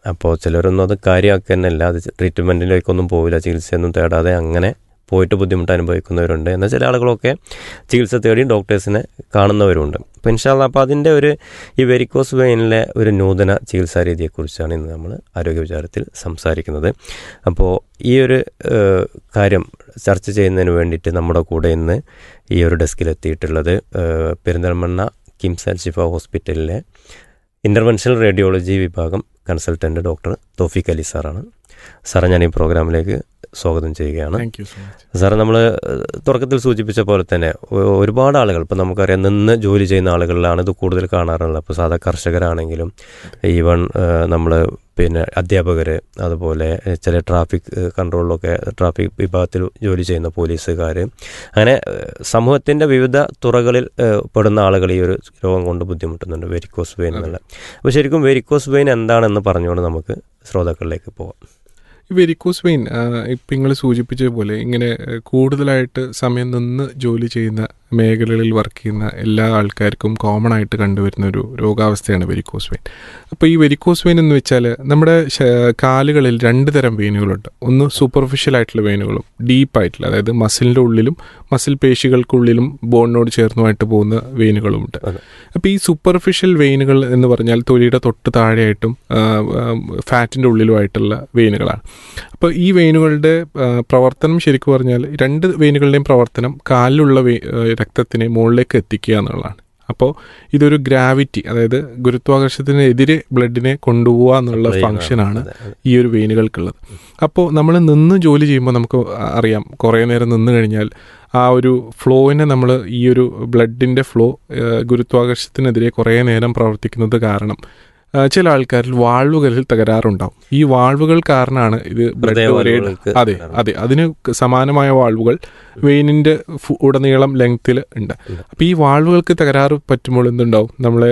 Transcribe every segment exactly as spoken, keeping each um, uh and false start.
അപ്പോൾ ചിലരൊന്നും അത് കാര്യമാക്കുക തന്നെയല്ല, അത് ട്രീറ്റ്മെൻറ്റിലേക്കൊന്നും പോവില്ല, ചികിത്സയൊന്നും തേടാതെ അങ്ങനെ പോയിട്ട് ബുദ്ധിമുട്ട് അനുഭവിക്കുന്നവരുണ്ട്. എന്നാൽ ചില ആളുകളൊക്കെ ചികിത്സ തേടി ഡോക്ടേഴ്സിനെ കാണുന്നവരുണ്ട്. അപ്പോൾ ഇൻഷാ അല്ലാഹ് അപ്പോൾ അതിൻ്റെ ഒരു ഈ വെരിക്കോസ് വെയിനിലെ ഒരു നൂതന ചികിത്സാ രീതിയെക്കുറിച്ചാണ് ഇന്ന് നമ്മൾ ആരോഗ്യ വിചാരത്തിൽ സംസാരിക്കുന്നത്. അപ്പോൾ ഈ ഒരു കാര്യം ചർച്ച ചെയ്യുന്നതിന് വേണ്ടിയിട്ട് നമ്മുടെ കൂടെ ഇന്ന് ഈ ഒരു ഡെസ്കിലെത്തിയിട്ടുള്ളത് പെരിന്തൽമണ്ണ കിംസ് അൽ ഷിഫ ഹോസ്പിറ്റലിലെ ഇൻ്റർവെൻഷണൽ റേഡിയോളജി വിഭാഗം കൺസൾട്ടൻറ്റ് ഡോക്ടർ തോഫിക് അലി സാറാണ്. സാറെ ഞാൻ ഈ പ്രോഗ്രാമിലേക്ക് സ്വാഗതം ചെയ്യുകയാണ്. സാറ് നമ്മൾ തുടക്കത്തിൽ സൂചിപ്പിച്ച പോലെ തന്നെ ഒരുപാട് ആളുകൾ ഇപ്പോൾ നമുക്കറിയാം നിന്ന് ജോലി ചെയ്യുന്ന ആളുകളിലാണ് ഇത് കൂടുതൽ കാണാറുള്ളത്. അപ്പോൾ സാധാ കർഷകരാണെങ്കിലും ഈവൺ നമ്മൾ പിന്നെ അധ്യാപകർ, അതുപോലെ ചില ട്രാഫിക് കൺട്രോളിലൊക്കെ ട്രാഫിക് വിഭാഗത്തിൽ ജോലി ചെയ്യുന്ന പോലീസുകാർ, അങ്ങനെ സമൂഹത്തിൻ്റെ വിവിധ തുറകളിൽ പെടുന്ന ആളുകൾ ഈ ഒരു രോഗം കൊണ്ട് ബുദ്ധിമുട്ടുന്നുണ്ട്, വെരിക്കോസ് വെയിൻ എന്നുള്ള. അപ്പോൾ ശരിക്കും വെരിക്കോസ് വെയിൻ എന്താണെന്ന് പറഞ്ഞുകൊണ്ട് നമുക്ക് ശ്രോതാക്കളിലേക്ക് പോകാം. ഈ വെരിക്കോസ് വെയിൻ ഇപ്പം നിങ്ങൾ സൂചിപ്പിച്ചതുപോലെ ഇങ്ങനെ കൂടുതലായിട്ട് സമയം നിന്ന് ജോലി ചെയ്യുന്ന മേഖലകളിൽ വർക്ക് ചെയ്യുന്ന എല്ലാ ആൾക്കാർക്കും കോമൺ ആയിട്ട് കണ്ടുവരുന്ന ഒരു രോഗാവസ്ഥയാണ് വെരിക്കോസ് വെയിൻ. അപ്പോൾ ഈ വെരിക്കോസ് വെയിൻ എന്ന് വെച്ചാൽ നമ്മുടെ കാലുകളിൽ രണ്ട് തരം വെയിനുകളുണ്ട്. ഒന്ന് സൂപ്പർഫിഷ്യൽ ആയിട്ടുള്ള വെയിനുകളും ഡീപ്പായിട്ടുള്ള, അതായത് മസിലിൻ്റെ ഉള്ളിലും മസിൽ പേശികൾക്കുള്ളിലും ബോണിനോട് ചേർന്നുമായിട്ട് പോകുന്ന വെയിനുകളുമുണ്ട്. അപ്പോൾ ഈ സൂപ്പർഫിഷ്യൽ വെയിനുകൾ എന്ന് പറഞ്ഞാൽ തൊലിയുടെ തൊട്ട് താഴെയായിട്ടും ഫാറ്റിൻ്റെ ഉള്ളിലുമായിട്ടുള്ള വെയിനുകളാണ്. അപ്പോൾ ഈ വെയിനുകളുടെ പ്രവർത്തനം ശരിക്കും പറഞ്ഞാൽ രണ്ട് വെയിനുകളുടെയും പ്രവർത്തനം കാലിലുള്ള രക്തത്തിനെ മുകളിലേക്ക് എത്തിക്കുക എന്നുള്ളതാണ്. അപ്പോൾ ഇതൊരു ഗ്രാവിറ്റി, അതായത് ഗുരുത്വാകർഷണത്തിനെതിരെ ബ്ലഡിനെ കൊണ്ടുപോകുക എന്നുള്ള ഫംഗ്ഷനാണ് ഈ ഒരു വെയിനുകൾക്കുള്ളത്. അപ്പോൾ നമ്മൾ നിന്ന് ജോലി ചെയ്യുമ്പോൾ നമുക്ക് അറിയാം, കുറേ നേരം നിന്ന് കഴിഞ്ഞാൽ ആ ഒരു ഫ്ലോയിനെ നമ്മൾ ഈ ഒരു ബ്ലഡിൻ്റെ ഫ്ലോ ഗുരുത്വാകർഷണത്തിനെതിരെ കുറേ നേരം പ്രവർത്തിക്കുന്നത് കാരണം ചില ആൾക്കാരിൽ വാൾവുകളിൽ തകരാറുണ്ടാവും. ഈ വാൾവുകൾ കാരണമാണ് ഇത് ബ്ലഡ് ഒരേ അതെ അതെ അതിന് സമാനമായ വാൾവുകൾ വെയിനിൻ്റെ ഉടനീളം ലെങ്ത്തിൽ ഉണ്ട്. അപ്പോൾ ഈ വാൾവുകൾക്ക് തകരാറ് പറ്റുമ്പോൾ എന്തുണ്ടാവും, നമ്മളെ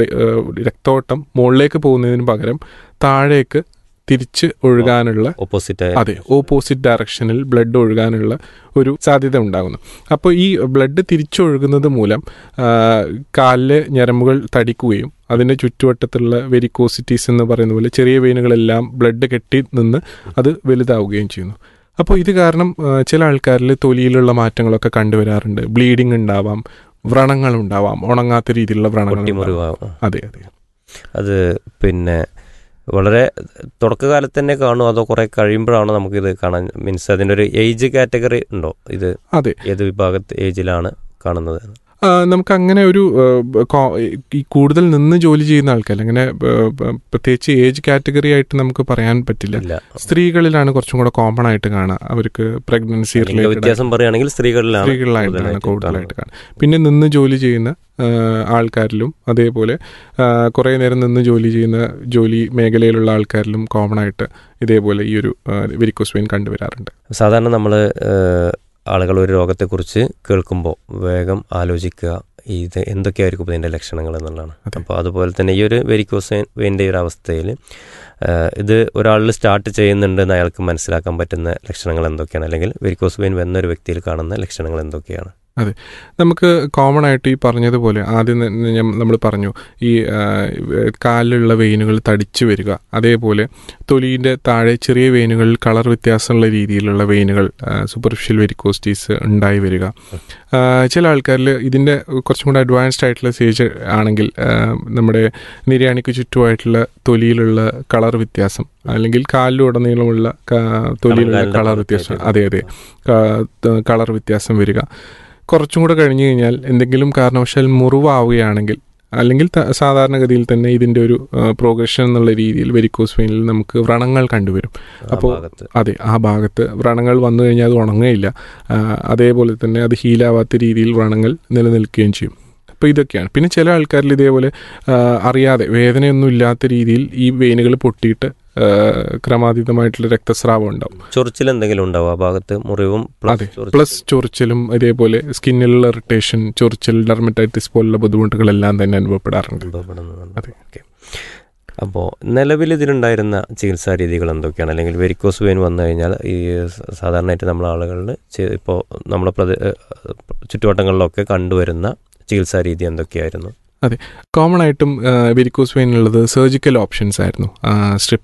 രക്തോട്ടം മുകളിലേക്ക് പോകുന്നതിന് പകരം താഴേക്ക് തിരിച്ച് ഒഴുകാനുള്ള ഓപ്പോസിറ്റ് അതെ ഓപ്പോസിറ്റ് ഡയറക്ഷനിൽ ബ്ലഡ് ഒഴുകാനുള്ള ഒരു സാധ്യത ഉണ്ടാകുന്നു. അപ്പോൾ ഈ ബ്ലഡ് തിരിച്ചൊഴുകുന്നത് മൂലം കാലിലെ ഞരമ്പുകൾ തടിക്കുകയും അതിൻ്റെ ചുറ്റുവട്ടത്തുള്ള വെരിക്കോസിറ്റീസ് എന്ന് പറയുന്ന പോലെ ചെറിയ വെയിനുകളെല്ലാം ബ്ലഡ് കെട്ടി നിന്ന് അത് വലുതാവുകയും ചെയ്യുന്നു. അപ്പോൾ ഇത് കാരണം ചില ആൾക്കാരിൽ തൊലിയിലുള്ള മാറ്റങ്ങളൊക്കെ കണ്ടുവരാറുണ്ട്. ബ്ലീഡിങ് ഉണ്ടാവാം, വ്രണങ്ങൾ ഉണ്ടാവാം, ഉണങ്ങാത്ത രീതിയിലുള്ള വ്രണങ്ങൾ. അതെ അതെ അത് പിന്നെ വളരെ തുടക്കകാലത്ത് തന്നെ കാണുമോ അതോ കുറെ കഴിയുമ്പോഴാണോ നമുക്കിത് കാണാൻ? മീൻസ് അതിൻ്റെ ഒരു ഏജ് കാറ്റഗറി ഉണ്ടോ? ഇത് അതെ ഏത് വിഭാഗത്ത് ഏജിലാണ് കാണുന്നത്? നമുക്ക് അങ്ങനെ ഒരു ഈ കൂടുതൽ നിന്ന് ജോലി ചെയ്യുന്ന ആൾക്കാർ അങ്ങനെ പ്രത്യേകിച്ച് ഏജ് കാറ്റഗറി ആയിട്ട് നമുക്ക് പറയാൻ പറ്റില്ല. സ്ത്രീകളിലാണ് കുറച്ചും കൂടെ കോമൺ ആയിട്ട് കാണുക. അവർക്ക് പ്രഗ്നൻസി വ്യത്യാസം പറയുകയാണെങ്കിൽ സ്ത്രീകളിലാണ് സ്ത്രീകളിലായിട്ടാണ് കൂടുതലായിട്ട് കാണുക. പിന്നെ നിന്ന് ജോലി ചെയ്യുന്ന ആൾക്കാരിലും അതേപോലെ കുറേ നേരം നിന്ന് ജോലി ചെയ്യുന്ന ജോലി മേഖലയിലുള്ള ആൾക്കാരിലും കോമൺ ആയിട്ട് ഇതേപോലെ ഈ ഒരു വെരിക്കോസ് വെയിൻ കണ്ടുവരാറുണ്ട്. സാധാരണ നമ്മൾ ആളുകൾ ഒരു രോഗത്തെക്കുറിച്ച് കേൾക്കുമ്പോൾ വേഗം ആലോചിക്കുക ഇത് എന്തൊക്കെയായിരിക്കും ഇതിൻ്റെ ലക്ഷണങ്ങൾ എന്നുള്ളതാണ്. അപ്പോൾ അതുപോലെ തന്നെ ഈ ഒരു വെരിക്കോസ് വെയിൻ്റെ ഒരു അവസ്ഥയിൽ ഇത് ഒരാളിൽ സ്റ്റാർട്ട് ചെയ്യുന്നുണ്ടെന്ന് അയാൾക്ക് മനസ്സിലാക്കാൻ പറ്റുന്ന ലക്ഷണങ്ങൾ എന്തൊക്കെയാണ്, അല്ലെങ്കിൽ വെരിക്കോസ് വെയിൻ വന്നൊരു വ്യക്തിയിൽ കാണുന്ന ലക്ഷണങ്ങൾ എന്തൊക്കെയാണ്? അതെ, നമുക്ക് കോമൺ ആയിട്ട് ഈ പറഞ്ഞതുപോലെ ആദ്യം നമ്മൾ പറഞ്ഞു ഈ കാലിലുള്ള വെയിനുകൾ തടിച്ചു വരിക, അതേപോലെ തൊലിൻ്റെ താഴെ ചെറിയ വെയിനുകളിൽ കളർ വ്യത്യാസമുള്ള രീതിയിലുള്ള വെയിനുകൾ സൂപ്പർഫിഷ്യൽ വെരിക്കോസിറ്റീസ് ഉണ്ടായി വരിക. ചില ആൾക്കാരിൽ ഇതിൻ്റെ കുറച്ചും കൂടെ അഡ്വാൻസ്ഡ് ആയിട്ടുള്ള സ്റ്റേജ് ആണെങ്കിൽ നമ്മുടെ നിര്യാണിക്ക് ചുറ്റുമായിട്ടുള്ള തൊലിയിലുള്ള കളർ വ്യത്യാസം, അല്ലെങ്കിൽ കാലിലുടനീളമുള്ള തൊലിയിലുള്ള കളർ വ്യത്യാസം, അതെ അതെ കളർ വ്യത്യാസം വരിക. കുറച്ചും കൂടെ കഴിഞ്ഞ് കഴിഞ്ഞാൽ എന്തെങ്കിലും കാരണവശാൽ മുറിവാവുകയാണെങ്കിൽ, അല്ലെങ്കിൽ സാധാരണഗതിയിൽ തന്നെ ഇതിൻ്റെ ഒരു പ്രോഗ്രഷൻ എന്നുള്ള രീതിയിൽ വെരിക്കോസ് വെയിനിൽ നമുക്ക് വ്രണങ്ങൾ കണ്ടുവരും. അപ്പോൾ അതെ ആ ഭാഗത്ത് വ്രണങ്ങൾ വന്നു കഴിഞ്ഞാൽ അത് ഉണങ്ങുകയില്ല, അതേപോലെ തന്നെ അത് ഹീലാവാത്ത രീതിയിൽ വ്രണങ്ങൾ നിലനിൽക്കുകയും ചെയ്യും. അപ്പോൾ ഇതൊക്കെയാണ്. പിന്നെ ചില ആൾക്കാരിൽ ഇതേപോലെ അറിയാതെ വേദനയൊന്നും ഇല്ലാത്ത രീതിയിൽ ഈ വെയിനുകൾ പൊട്ടിയിട്ട് ക്രമാതീതമായിട്ടുള്ള രക്തസ്രാവം ഉണ്ടാവും. ചൊറിച്ചിൽ എന്തെങ്കിലും ഉണ്ടാവും ആ ഭാഗത്ത്, മുറിവും അതെ പ്ലസ് ചൊറിച്ചിലും ഇതേപോലെ സ്കിന്നിലുള്ള ഇറിറ്റേഷൻ, ചൊറിച്ചിൽ, ഡെർമറ്റൈറ്റിസ് പോലുള്ള ബുദ്ധിമുട്ടുകളെല്ലാം തന്നെ അനുഭവപ്പെടാറുണ്ട്. അതെ ഓക്കെ. അപ്പോൾ നിലവിൽ ഇതിലുണ്ടായിരുന്ന ചികിത്സാ രീതികൾ എന്തൊക്കെയാണ്, അല്ലെങ്കിൽ വെരിക്കോസ് വെയിൻ വന്നു കഴിഞ്ഞാൽ ഈ സാധാരണയായിട്ട് നമ്മൾ ആളുകളിൽ ഇപ്പോൾ നമ്മുടെ പ്രദേ ചുറ്റുവട്ടങ്ങളിലൊക്കെ കണ്ടുവരുന്ന ചികിത്സാ രീതി എന്തൊക്കെയായിരുന്നു? അതെ, കോമൺ ആയിട്ടും വെരിക്കോസ് വെയിനുള്ളത് സർജിക്കൽ ഓപ്ഷൻസ് ആയിരുന്നു. സ്ട്രിപ്പ്